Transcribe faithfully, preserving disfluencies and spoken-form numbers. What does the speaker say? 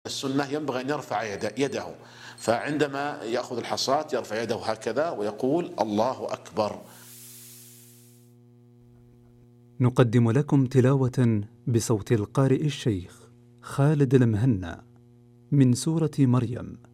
السنة ينبغي أن يرفع يده، فعندما يأخذ الحصاة يرفع يده هكذا ويقول الله أكبر. نقدم لكم تلاوة بصوت القارئ الشيخ خالد المهنا من سورة مريم